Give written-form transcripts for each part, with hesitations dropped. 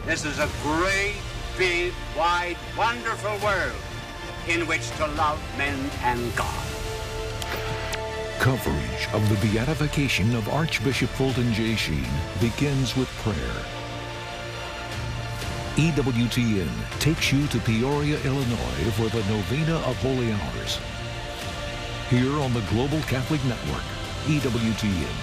This is a great, big, wide, wonderful world in which to love men and God. Coverage of the beatification of Archbishop Fulton J. Sheen begins with prayer. EWTN takes you to Peoria, Illinois for the Novena of Holy Hours. Here on the Global Catholic Network, EWTN.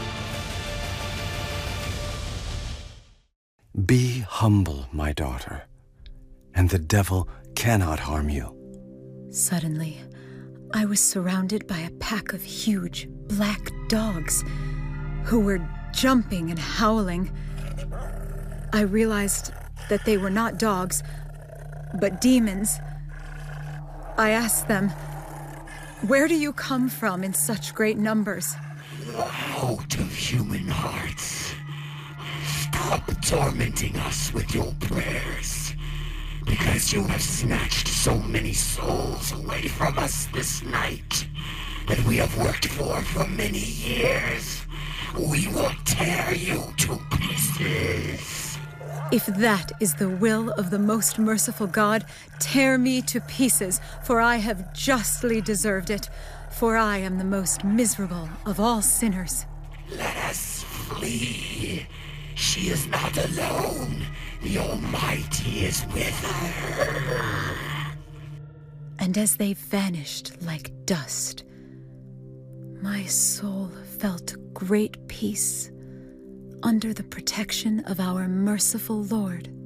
Be humble, my daughter, and the devil cannot harm you. Suddenly, I was surrounded by a pack of huge black dogs who were jumping and howling. I realized that they were not dogs, but demons. I asked them, "Where do you come from in such great numbers?" Out of human hearts. Stop tormenting us with your prayers, because you have snatched so many souls away from us this night that we have worked for many years. We will tear you to pieces. If that is the will of the most merciful God, tear me to pieces, for I have justly deserved it, for I am the most miserable of all sinners. Let us flee. She is not alone. The Almighty is with her. And as they vanished like dust, my soul felt great peace under the protection of our merciful Lord.